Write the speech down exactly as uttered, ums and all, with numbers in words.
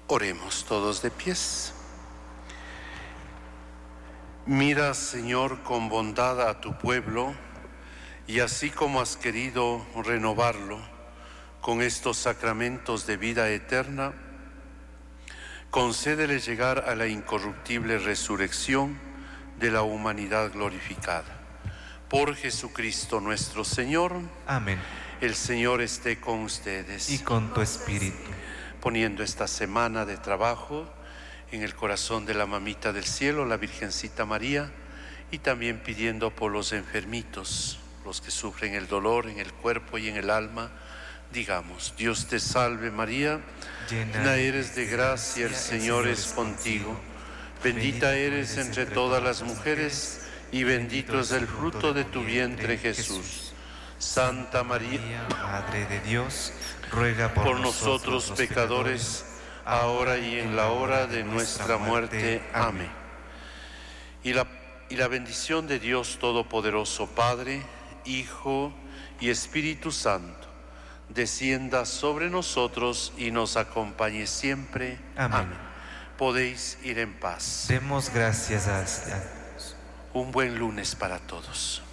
Oremos todos de pies. Mira, Señor, con bondad a tu pueblo, y así como has querido renovarlo con estos sacramentos de vida eterna, concédele llegar a la incorruptible resurrección de la humanidad glorificada. Por Jesucristo nuestro Señor. Amén. El Señor esté con ustedes. Y con tu espíritu. Poniendo esta semana de trabajo en el corazón de la Mamita del Cielo, la Virgencita María, y también pidiendo por los enfermitos, los que sufren el dolor en el cuerpo y en el alma, digamos: Dios te salve María, llena eres de gracia, el Señor es contigo, bendita eres entre todas las mujeres, y bendito es el fruto de tu vientre, Jesús. Santa María, Madre de Dios, ruega por, por nosotros pecadores, ahora y en la hora de nuestra muerte. Amén. Y la, y la bendición de Dios Todopoderoso, Padre, Hijo y Espíritu Santo, descienda sobre nosotros y nos acompañe siempre. Amén. Amén. Podéis ir en paz. Demos gracias a Dios. Un buen lunes para todos.